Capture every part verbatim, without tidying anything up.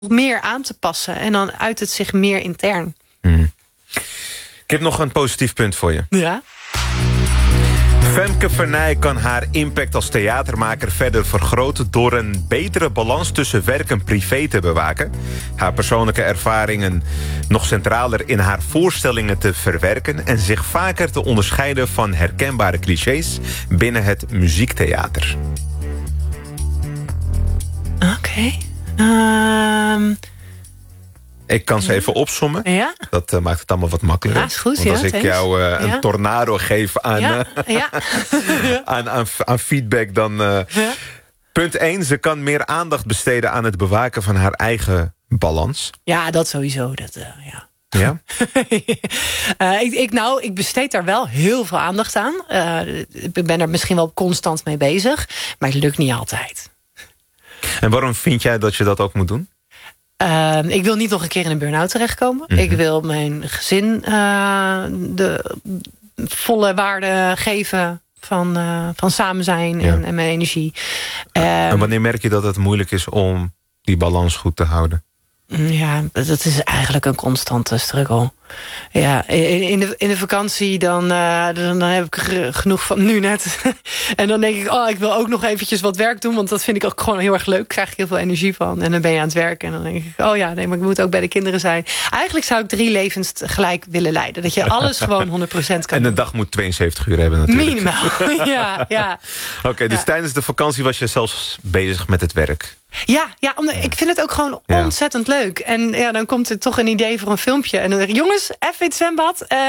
meer aan te passen. En dan uit het zich meer intern. Mm. Ik heb nog een positief punt voor je. Ja? Femke Vernij kan haar impact als theatermaker verder vergroten door een betere balans tussen werk en privé te bewaken. Haar persoonlijke ervaringen nog centraler in haar voorstellingen te verwerken en zich vaker te onderscheiden van herkenbare clichés binnen het muziektheater. Oké. Okay. Um... Ik kan ze even opsommen. Ja? Dat uh, maakt het allemaal wat makkelijker. Ja, is goed. Want als ja, ik thanks. jou uh, een ja. tornado geef aan, Ja, uh, ja. aan, aan, aan feedback, dan... Uh, ja. Punt één, ze kan meer aandacht besteden aan het bewaken van haar eigen balans. Ja, dat sowieso. Dat, uh, ja. Ja? uh, ik, ik, nou, ik besteed daar wel heel veel aandacht aan. Uh, ik ben er misschien wel constant mee bezig. Maar het lukt niet altijd. En waarom vind jij dat je dat ook moet doen? Uh, ik wil niet nog een keer in een burn-out terechtkomen. Mm-hmm. Ik wil mijn gezin uh, de volle waarde geven van, uh, van samen zijn ja. en, en mijn energie. Uh, en wanneer merk je dat het moeilijk is om die balans goed te houden? Ja, dat is eigenlijk een constante struggle. Ja, in, in, de, in de vakantie dan, uh, dan, dan heb ik genoeg van nu net. En dan denk ik, oh, ik wil ook nog eventjes wat werk doen. Want dat vind ik ook gewoon heel erg leuk. Daar krijg ik heel veel energie van. En dan ben je aan het werken. En dan denk ik, oh ja, nee, maar ik moet ook bij de kinderen zijn. Eigenlijk zou ik drie levens gelijk willen leiden. Dat je alles gewoon honderd procent kan En een doen. dag moet tweeënzeventig uur hebben natuurlijk. Minimaal, ja. ja. Oké, okay, dus ja. tijdens de vakantie was je zelfs bezig met het werk. Ja, ja omdat, ik vind het ook gewoon ja. ontzettend leuk. En ja, dan komt er toch een idee voor een filmpje. En dan zeg ik, jongens, even in het zwembad. Uh,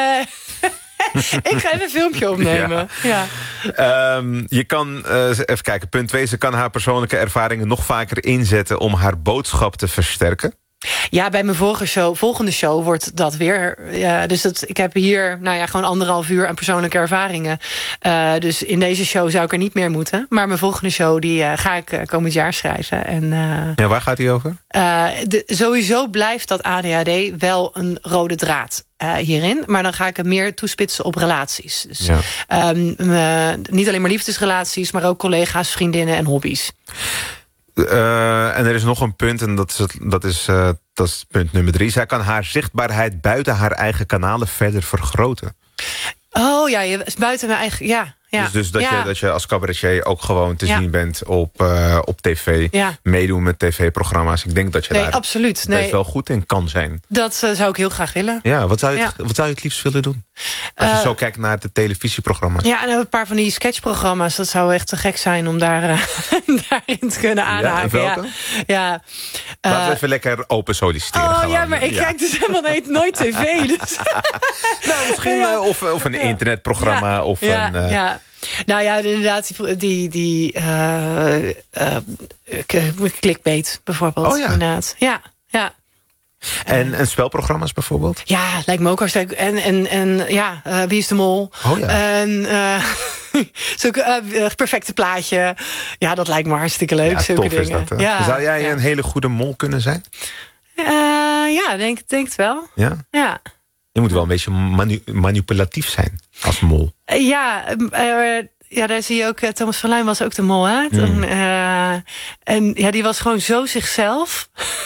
ik ga even een filmpje opnemen. Ja. Ja. Um, je kan, uh, even kijken, punt twee. Ze kan haar persoonlijke ervaringen nog vaker inzetten om haar boodschap te versterken. Ja, bij mijn volgende show, volgende show wordt dat weer. Ja, dus dat, ik heb hier nou ja, gewoon anderhalf uur aan persoonlijke ervaringen. Uh, dus in deze show zou ik er niet meer moeten. Maar mijn volgende show die uh, ga ik uh, komend jaar schrijven. En, uh, ja, waar gaat die over? Uh, de, sowieso blijft dat A D H D wel een rode draad uh, hierin. Maar dan ga ik het meer toespitsen op relaties. Dus, ja. um, uh, niet alleen maar liefdesrelaties, maar ook collega's, vriendinnen en hobby's. Uh, en er is nog een punt, en dat is, het, dat, is, uh, dat is punt nummer drie. Zij kan haar zichtbaarheid buiten haar eigen kanalen verder vergroten. Oh ja, je, buiten mijn eigen... Ja, ja. Dus, dus dat, ja. je, dat je als cabaretier ook gewoon te ja. zien bent op, uh, op tv. Ja. Meedoen met tv-programma's. Ik denk dat je nee, daar absoluut. best nee. wel goed in kan zijn. Dat uh, zou ik heel graag willen. Ja, wat zou je, ja. wat zou je het liefst willen doen? Als je uh, zo kijkt naar de televisieprogramma's. Ja, en een paar van die sketchprogramma's. Dat zou echt te gek zijn om daar, uh, daarin te kunnen aanhaken. Ja, welke? Ja. Ja. Laten we even lekker open solliciteren. Oh gewoon. ja, maar ik ja. kijk dus helemaal nooit, nooit tv. Dus. nou, misschien ja. uh, of, of een ja. internetprogramma. Ja. Of ja, een, uh... ja. Nou ja, inderdaad, die, die uh, uh, clickbait bijvoorbeeld. Oh ja. Inderdaad. Ja, ja. En, en spelprogramma's bijvoorbeeld? Ja, lijkt me ook hartstikke. En, en, en ja, uh, Wie is de Mol? Oh ja. En uh, zo'n uh, perfecte plaatje. Ja, dat lijkt me hartstikke leuk. Ja, zulke tof dingen. is dat. Ja, Zou jij ja. een hele goede mol kunnen zijn? Uh, ja, denk, denk het wel. Ja? Ja. Je moet wel een beetje manu manipulatief zijn als mol. Uh, ja, uh, ja, daar zie je ook... Uh, Thomas van Luijn was ook de mol, hè? Toen, mm. uh, en ja, die was gewoon zo zichzelf.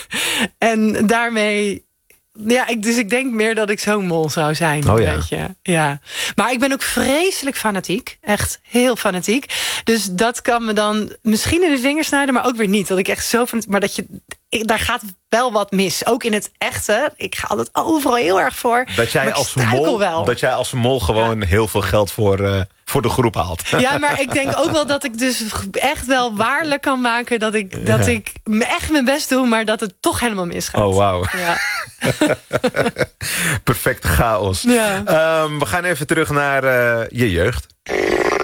En daarmee... Ja, ik, dus ik denk meer dat ik zo'n mol zou zijn. Oh ja. Weet je. Ja. Maar ik ben ook vreselijk fanatiek. Echt heel fanatiek. Dus dat kan me dan misschien in de vingers snijden, maar ook weer niet. Dat ik echt zo van... Maar dat je... Ik, daar gaat wel wat mis. Ook in het echte. Ik ga altijd overal heel erg voor. Dat jij, als mol, wel. dat jij als mol gewoon ja. heel veel geld voor, uh, voor de groep haalt. Ja, maar ik denk ook wel dat ik dus echt wel waarlijk kan maken... dat ik, ja. dat ik echt mijn best doe, maar dat het toch helemaal misgaat. Oh, wauw. Ja. Perfecte chaos. Ja. Um, we gaan even terug naar uh, je jeugd.